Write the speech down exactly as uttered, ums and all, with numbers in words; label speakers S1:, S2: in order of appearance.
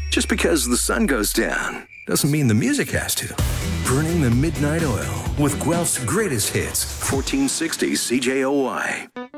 S1: Just because the sun goes down doesn't mean the music has to. Burning the Midnight Oil with Guelph's greatest hits. fourteen sixty C J O Y.